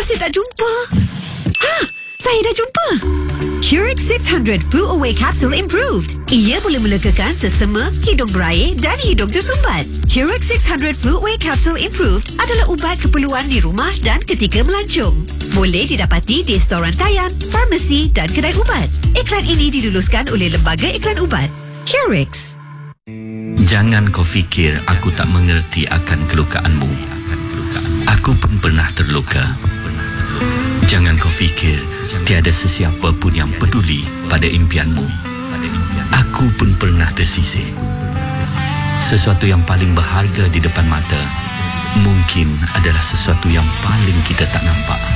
masih tak jumpa. Saya dah jumpa. Curix 600 Flu Away Capsule Improved. Ia boleh melegakan sesama, hidung berair dan hidung tersumbat. Curix 600 Flu Away Capsule Improved adalah ubat keperluan di rumah dan ketika melancong. Boleh didapati di storan rantaian, farmasi dan kedai ubat. Iklan ini diluluskan oleh Lembaga Iklan Ubat. Curix. Jangan kau fikir aku tak mengerti akan kelukaanmu. Aku pun pernah terluka. Jangan kau fikir tiada sesiapa pun yang peduli pada impianmu. Aku pun pernah tersisih. Sesuatu yang paling berharga di depan mata mungkin adalah sesuatu yang paling kita tak nampak.